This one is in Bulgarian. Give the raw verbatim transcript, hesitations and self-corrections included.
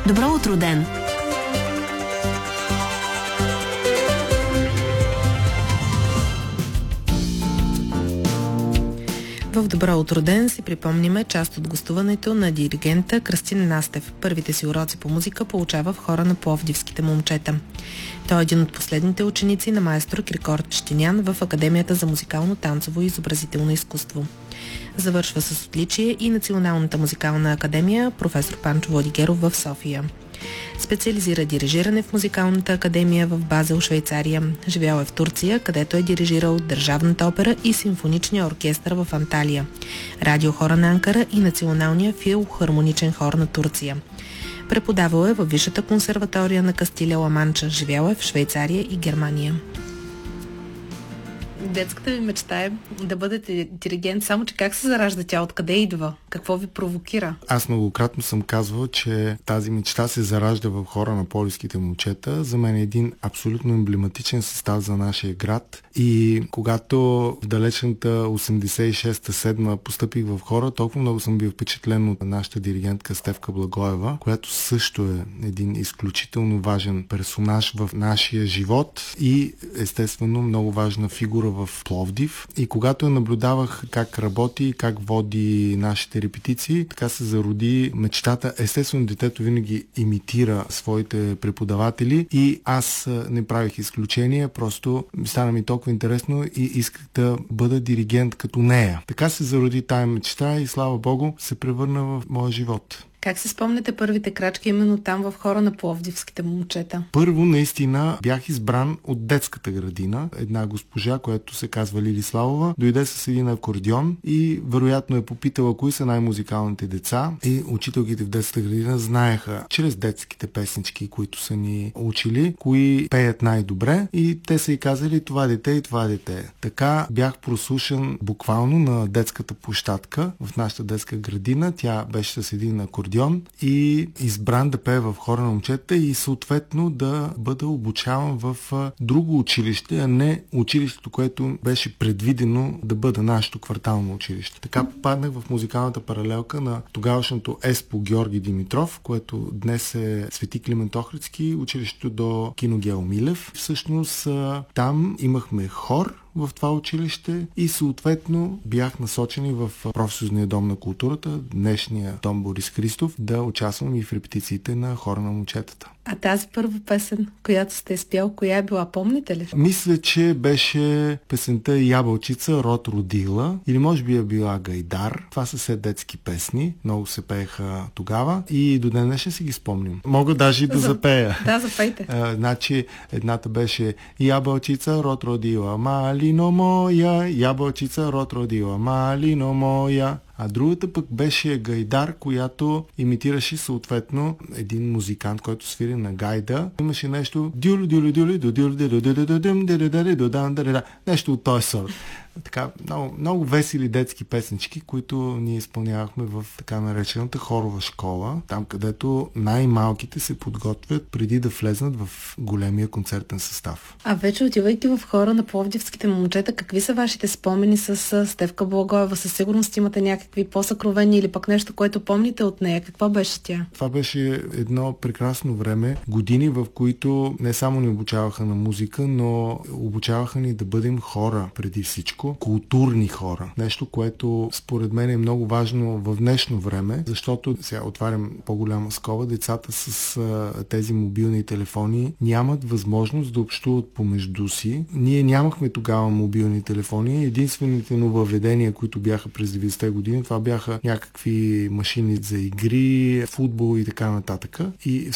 Добро утро, ден! В Добро утро, ден си припомниме част от гостуването на диригента Кръстин Настев. Първите си уроци по музика получава в хора на пловдивските момчета. Той е един от последните ученици на маестро Киркор Пещинян в Академията за музикално, танцово и изобразително изкуство. Завършва с отличие и Националната музикална академия професор Панчо Владигеров в София. Специализира дирижиране в Музикалната академия в Базел, Швейцария. Живял е в Турция, където е дирижирал Държавната опера и Симфоничния оркестър в Анталия, Радиохора на Анкара и Националния филхармоничен хор на Турция. Преподавал е във Висшата консерватория на Кастилия-Ла Манча. Живял е в Швейцария и Германия. Детската ви мечта е да бъдете диригент, само че как се заражда тя? Откъде идва? Какво ви провокира? Аз многократно съм казвал, че тази мечта се заражда в хора на пловдивските момчета. За мен е един абсолютно емблематичен състав за нашия град. И когато в далечната осемдесет и шеста седма постъпих в хора, толкова много съм бил впечатлен от нашата диригентка Стефка Благоева, която също е един изключително важен персонаж в нашия живот и естествено много важна фигура в Пловдив. И когато я наблюдавах как работи, как води нашите репетиции, така се зароди мечтата. Естествено, детето винаги имитира своите преподаватели и аз не правих изключение, просто стана ми толкова интересно и исках да бъда диригент като нея. Така се зароди тая мечта и слава Богу се превърна в моя живот. Как се спомняте първите крачки именно там в хора на пловдивските момчета? Първо, наистина, бях избран от детската градина. Една госпожа, която се казва Лили Славова, дойде с един акордеон и вероятно е попитала кои са най-музикалните деца и учителките в детската градина знаеха чрез детските песнички, които са ни учили, кои пеят най-добре и те са и казали това дете и това дете. Така бях прослушан буквално на детската площадка в нашата детска градина. Тя беше с един акордеон и избран да пее в хора на момчета и съответно да бъда обучаван в друго училище, а не училището, което беше предвидено да бъде нашето квартално училище. Така попаднах в музикалната паралелка на тогавашното ЕСПО Георги Димитров, което днес е Свети Климент Охридски, училището до кино Гео Милев. Всъщност там имахме хор в това училище и съответно бях насочен в профсъюзния дом на културата, днешния дом Борис Христов, да участвам и в репетициите на хора на момчетата. А тази първа песен, която сте изпял, коя е била, помните ли? Мисля, че беше песента Ябълчица, род родила, или може би е била Гайдар. Това са все детски песни, много се пееха тогава и до ден днешен си ги спомним. Мога даже и да За... запея. Да, запейте. А, значи, едната беше Ябълчица, род родила, малино моя, ябълчица, род родила, малино моя. А другата пък беше Гайдар, която имитираше съответно един музикант, който свири на гайда. Имаше нещо нещо от този сорт. Така, много, много весели детски песнички, които ние изпълнявахме в така наречената хорова школа, там където най-малките се подготвят преди да влезнат в големия концертен състав. А вече отивайки в хора на пловдивските момчета, какви са вашите спомени с Стефка Благоева? Със сигурност имате някакви по-съкровени или пък нещо, което помните от нея. Каква беше тя? Това беше едно прекрасно време, години, в които не само ни обучаваха на музика, но обучаваха ни да бъдем хора преди всичко. Културни хора. Нещо, което според мен е много важно в днешно време, защото сега отварям по-голяма скоба, децата с а, тези мобилни телефони нямат възможност да общуват помежду си. Ние нямахме тогава мобилни телефони. Единствените нововведения, които бяха през деветдесетте години, това бяха някакви машини за игри, футбол и така нататък. И